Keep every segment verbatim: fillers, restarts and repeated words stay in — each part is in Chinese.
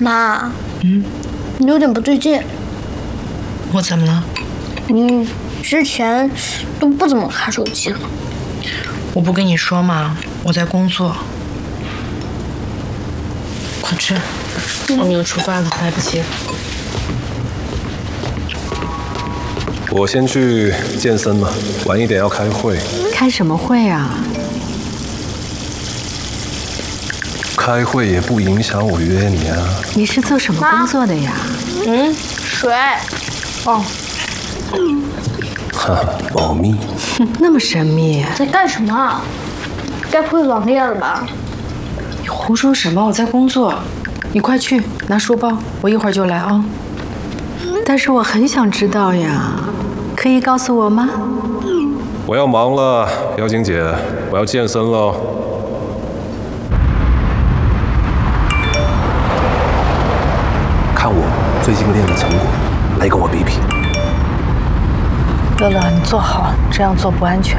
妈， 嗯， 你有点不对劲。 我怎么了？ 你之前都不怎么看手机了。 我不跟你说吗？我在工作。快吃，我们要出发了，来不及。 我先去健身了，晚一点要开会。 开什么会啊？ 开会也不影响我约你啊。 你是做什么工作的呀？ 嗯，水。哦。 哈哈，保密。 那么神秘。 在干什么？该不会网恋了吧？ 你胡说什么？我在工作。你快去拿书包，我一会儿就来啊。但是我很想知道呀，可以告诉我吗？ 我要忙了，妖精姐，我要健身喽。看我最近练的成果，来跟我比比。 乐乐，你坐好，这样做不安全。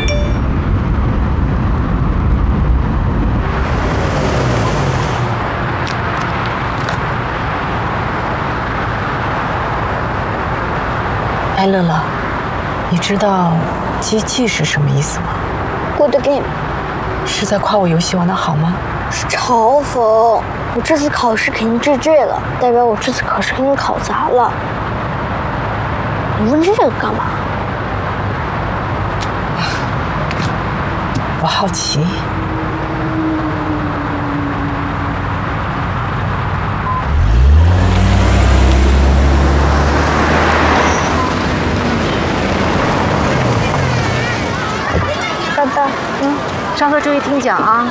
哎，乐乐，你知道“机器”是什么意思吗 ？Good game。 是在夸我游戏玩得好吗？ 是嘲讽。我这次考试肯定治罪了，代表我这次考试肯定考砸了。你问这个干嘛？ 我好奇。 拜拜。嗯， 上课注意听讲啊。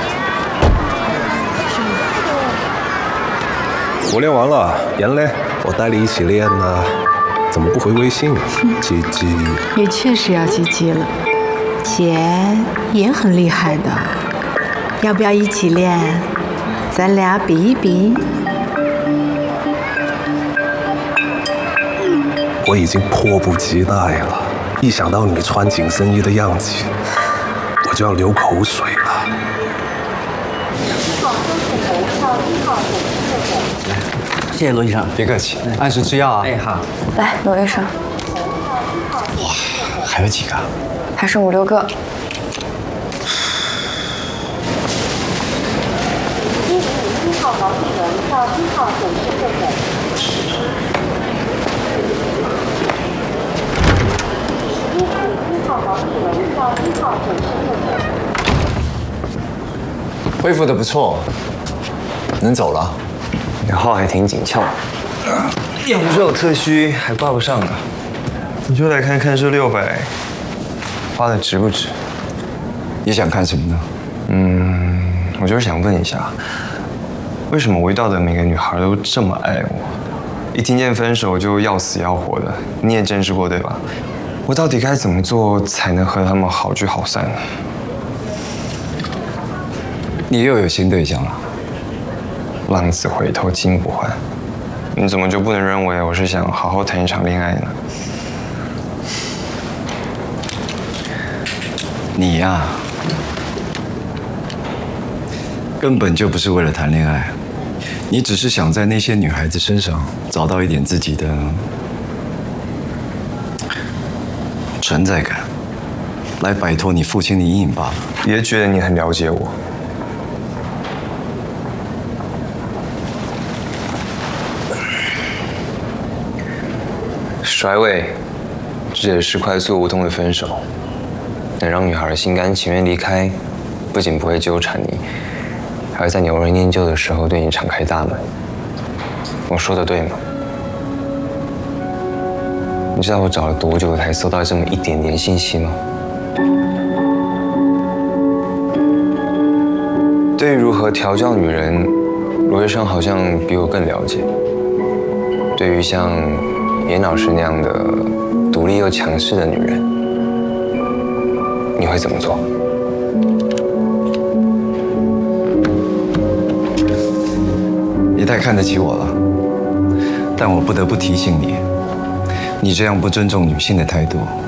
我练完了，妍嘞，我带你一起练呢。怎么不回微信？鸡鸡。 也确实要鸡鸡了。姐也很厉害的，要不要一起练？咱俩比一比。 我已经迫不及待了，一想到你穿紧身衣的样子，我就要流口水了。 谢谢罗医生，别客气，按时吃药啊。哎，好。 来，罗医生。 哇，还有几个？ 还剩五六个。 一一号毛病人到一号诊室就诊。一一号毛病人到一号诊室就诊。 恢复的不错，能走了。你号还挺紧俏，要不是有特需，还挂不上呢。 你就来看看这六百花的值不值？ 你想看什么呢？ 嗯，我就是想问一下，为什么我遇到的每个女孩都这么爱我？一听见分手就要死要活的，你也见识过对吧？我到底该怎么做才能和她们好聚好散呢？ 你又有新对象了？ 浪子回头金不换，你怎么就不能认为我是想好好谈一场恋爱呢？ 你呀，根本就不是为了谈恋爱，你只是想在那些女孩子身上找到一点自己的存在感，来摆脱你父亲的阴影罢了。 别觉得你很了解我。甩尾指的是快速无痛的分手，能让女孩心甘情愿离开，不仅不会纠缠你，还会在你无人念旧的时候对你敞开大门。我说的对吗？你知道我找了多久才搜到这么一点点信息吗？对于如何调教女人，罗医生好像比我更了解。对于像严老师那样的独立又强势的女人，你会怎么做？ 你太看得起我了，但我不得不提醒你，你这样不尊重女性的态度，